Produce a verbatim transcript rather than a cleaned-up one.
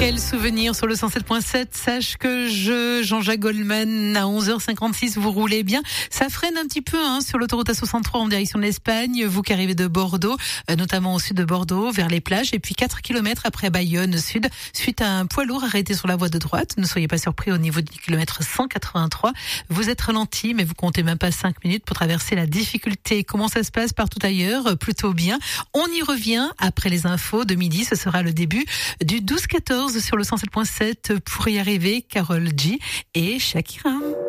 Quel souvenir sur le cent sept point sept. Sache que je, Jean-Jacques Goldman, à onze heures cinquante-six, vous roulez bien. Ça freine un petit peu hein, sur l'autoroute A soixante-trois en direction de l'Espagne. Vous qui arrivez de Bordeaux, euh, notamment au sud de Bordeaux, vers les plages. Et puis quatre kilomètres après Bayonne sud, suite à un poids lourd arrêté sur la voie de droite. Ne soyez pas surpris au niveau du kilomètre cent quatre-vingt-trois. Vous êtes ralenti, mais vous comptez même pas cinq minutes pour traverser la difficulté. Comment ça se passe partout ailleurs? Plutôt bien. On y revient après les infos de midi. Ce sera le début du douze quatorze sur le cent sept point sept pour y arriver. Carole G et Shakira.